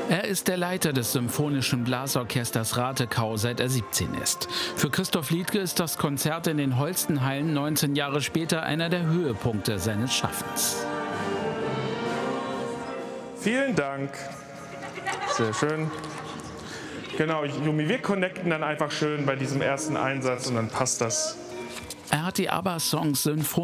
Er ist der Leiter des Symphonischen Blasorchesters Ratekau, seit er 17 ist. Für Christoph Liedtke ist das Konzert in den Holstenhallen 19 Jahre später einer der Höhepunkte seines Schaffens. Vielen Dank. Sehr schön. Genau, Jumi, wir connecten dann einfach schön bei diesem ersten Einsatz und dann passt das. Er hat die ABBA-Songs